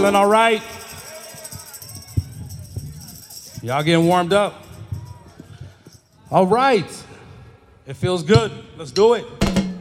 feeling all right? Y'all getting warmed up? All right. It feels good. Let's do it.